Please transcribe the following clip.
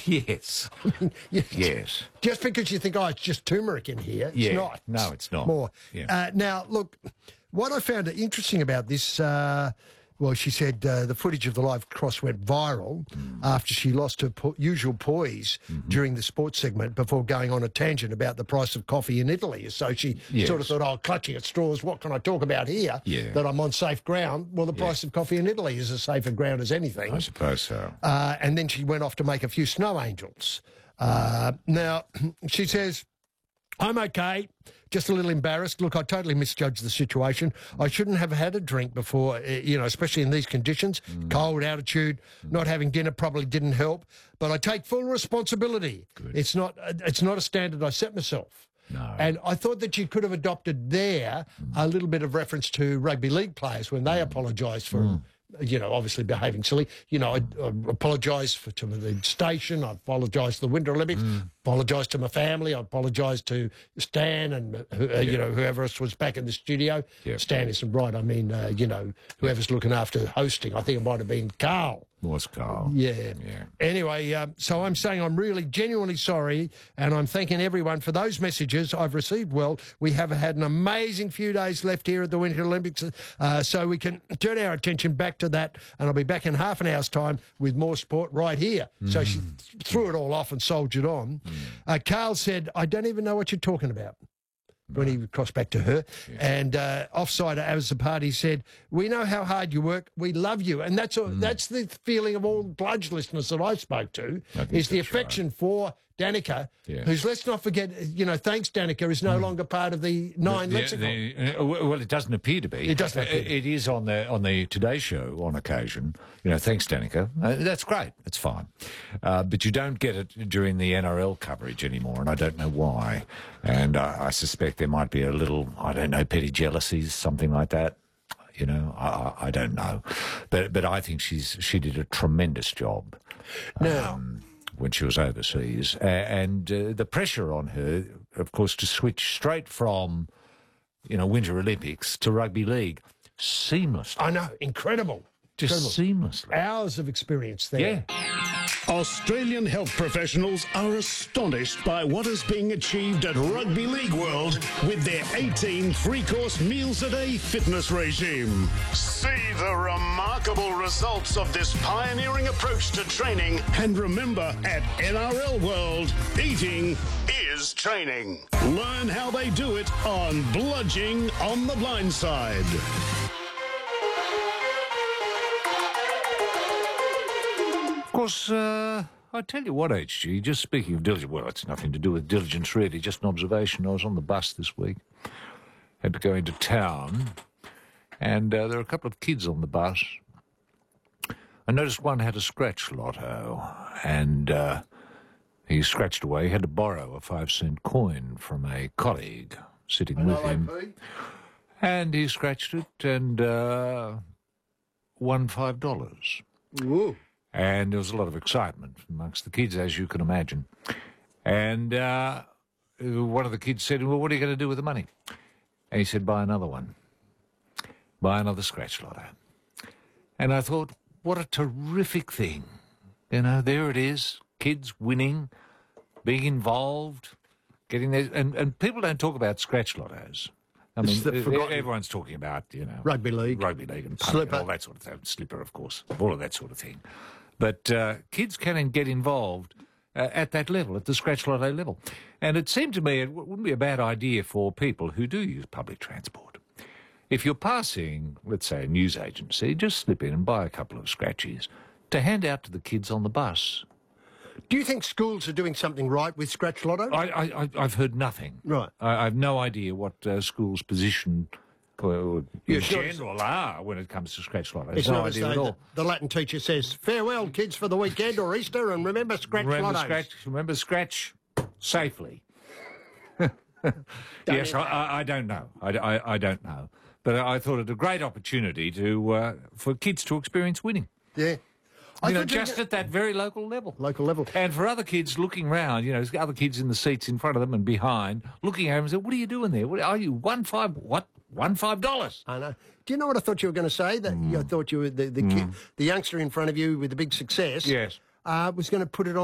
Yes. Yes. Just because you think, oh, it's just turmeric in here, it's not. No, it's not. More. Yeah. Now, look, what I found interesting about this, well, she said the footage of the live cross went viral after she lost her usual poise during the sports segment before going on a tangent about the price of coffee in Italy. So she sort of thought, oh, clutching at straws, what can I talk about here that I'm on safe ground? Well, the price of coffee in Italy is as safer ground as anything. I suppose so. And then she went off to make a few snow angels. Now, she says, I'm okay, just a little embarrassed. Look, I totally misjudged the situation. I shouldn't have had a drink before, especially in these conditions. Cold, altitude, not having dinner probably didn't help. But I take full responsibility. Good. It's not a standard I set myself. No. And I thought that you could have adopted there a little bit of reference to rugby league players when they apologised for obviously behaving silly. I apologise to the station. I apologise to the Winter Olympics. Apologise to my family. I apologise to Stan and whoever else was back in the studio. Yep. Stan isn't right. I mean, whoever's looking after hosting. I think it might have been Carl. Was Carl. Yeah. Anyway, so I'm saying I'm really genuinely sorry, and I'm thanking everyone for those messages I've received. Well, we have had an amazing few days left here at the Winter Olympics, so we can turn our attention back to that, and I'll be back in half an hour's time with more sport right here. So she threw it all off and soldiered on. Carl said, I don't even know what you're talking about. When he crossed back to her. And offside as the party said, we know how hard you work, we love you. And that's the feeling of all Bludge listeners that I spoke to, is the affection for Danica, who's, let's not forget, thanks Danica, is no longer part of the Nine lexicon. Well, it doesn't appear to be. It doesn't appear. It is on the Today Show on occasion. Thanks Danica. That's great. It's fine. But you don't get it during the NRL coverage anymore, and I don't know why. And I suspect there might be a little, petty jealousies, something like that. I don't know. But I think she did a tremendous job. Now, when she was overseas, and the pressure on her, of course, to switch straight from, Winter Olympics to rugby league, seamlessly. I know, incredible. Just seamlessly. Hours of experience there. Yeah. Australian health professionals are astonished by what is being achieved at Rugby League World with their 18 three-course meals a day fitness regime. See the remarkable results of this pioneering approach to training. And remember, at NRL World, eating is training. Learn how they do it on Bludging on the Blind Side. Of course, I tell you what, HG, just speaking of diligence, well, it's nothing to do with diligence, really, just an observation. I was on the bus this week, had to go into town, and there were a couple of kids on the bus. I noticed one had a scratch lotto, and he scratched away. He had to borrow a 5-cent coin from a colleague sitting with him. And he scratched it and won $5. Ooh. And there was a lot of excitement amongst the kids, as you can imagine. And one of the kids said, well, what are you going to do with the money? And he said, buy another one. Buy another scratch lotto. And I thought, what a terrific thing. There it is, kids winning, being involved, getting there. And people don't talk about scratch lottos. I mean, everyone's talking about, Rugby league. And Slipper. And all that sort of thing. Slipper, of course, all of that sort of thing. But kids can get involved at that level, at the scratch lotto level. And it seemed to me it wouldn't be a bad idea for people who do use public transport. If you're passing, let's say, a news agency, just slip in and buy a couple of scratchies to hand out to the kids on the bus. Do you think schools are doing something right with scratch lotto? I've heard nothing. Right. I have no idea what schools' position in general are when it comes to scratch lotto. It's no not as idea at though all. the Latin teacher says, farewell, kids, for the weekend or Easter, and remember scratch lottos. Remember scratch safely. Yes, I don't know. I don't know. But I thought it a great opportunity for kids to experience winning. Yeah. Just at that very local level. Local level. And for other kids looking round, there's other kids in the seats in front of them and behind, looking at them and saying, what are you doing there? What are you, won $5? I know. Do you know what I thought you were going to say? That I thought you were the youngster in front of you with the big success. Yes. Was going to put it on